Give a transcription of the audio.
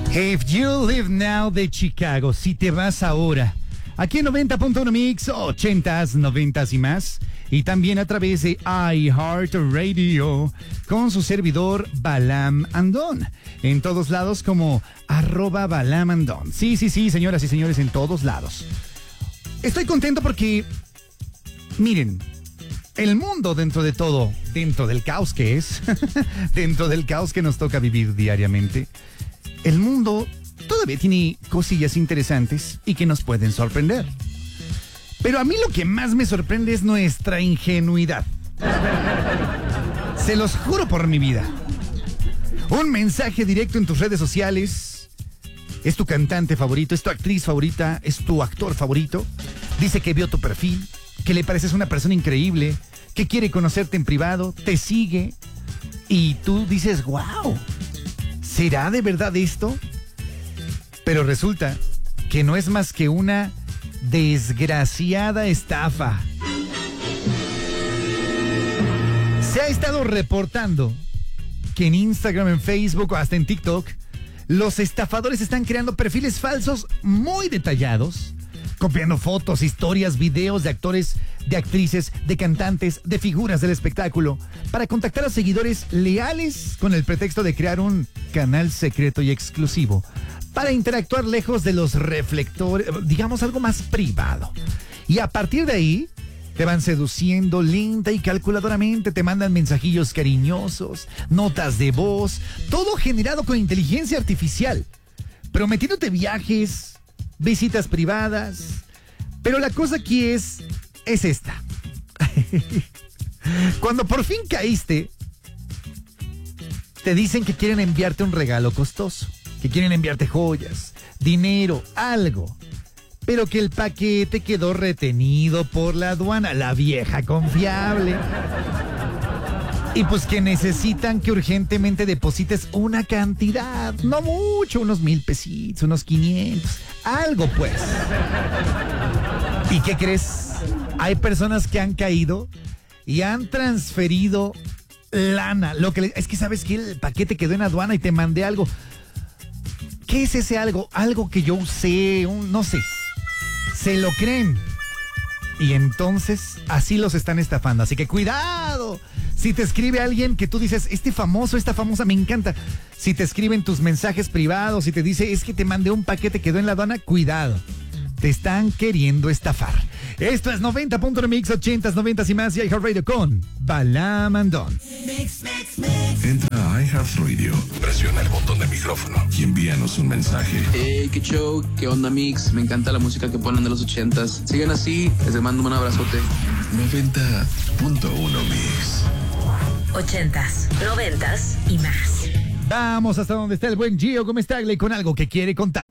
If You Live Now de Chicago, si te vas ahora. Aquí en 90.1 Mix, 80s, 90s y más. Y también a través de iHeartRadio con su servidor Balam Andón. En todos lados como @BalamAndón. Sí, señoras y señores, en todos lados. Estoy contento porque, miren, el mundo dentro de todo, dentro del caos que es, dentro del caos que nos toca vivir diariamente, el mundo todavía tiene cosillas interesantes y que nos pueden sorprender. Pero a mí lo que más me sorprende es nuestra ingenuidad. Se los juro por mi vida. Un mensaje directo en tus redes sociales. Es tu cantante favorito, es tu actriz favorita, es tu actor favorito. Dice que vio tu perfil, que le pareces una persona increíble, que quiere conocerte en privado, te sigue. Y tú dices, wow, ¿será de verdad esto? Pero resulta que no es más que una desgraciada estafa. Se ha estado reportando que en Instagram, en Facebook o hasta en TikTok, los estafadores están creando perfiles falsos muy detallados, copiando fotos, historias, videos de actores, de actrices, de cantantes, de figuras del espectáculo, para contactar a seguidores leales con el pretexto de crear un canal secreto y exclusivo, para interactuar lejos de los reflectores, digamos algo más privado. Y a partir de ahí, te van seduciendo lenta y calculadoramente, te mandan mensajillos cariñosos, notas de voz, todo generado con inteligencia artificial, prometiéndote viajes, visitas privadas. Pero la cosa aquí es esta. Cuando por fin caíste, te dicen que quieren enviarte un regalo costoso, que quieren enviarte joyas, dinero, algo, pero que el paquete quedó retenido por la aduana, la vieja confiable. Y pues que necesitan que urgentemente deposites una cantidad, no mucho, unos 1,000 pesitos, unos 500, algo pues. ¿Y qué crees? Hay personas que han caído y han transferido lana. Es que sabes que el paquete quedó en aduana y te mandé algo. ¿Qué es ese algo? Algo que yo usé, no sé. Se lo creen. Y entonces así los están estafando. Así que cuidado. Si te escribe alguien que tú dices, este famoso, esta famosa me encanta. Si te escriben tus mensajes privados y te dice, es que te mandé un paquete, quedó en la aduana, cuidado. Te están queriendo estafar. Esto es 90.1 Mix, 80s, 90s y más y iHeartRadio con Balam Andón. Entra a iHeartRadio, presiona el botón de micrófono y envíanos un mensaje. Hey, qué show, qué onda Mix, me encanta la música que ponen de los 80s. Sigan así, les mando un abrazote. 90.1 Mix. 80s, 90s y más. Vamos hasta donde está el buen Gio Gómez Tagle con algo que quiere contar.